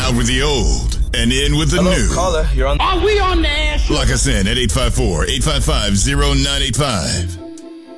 Out with the old and in with the new. Caller, you're on. Are we on the air? Lock us in at 854-855-0985.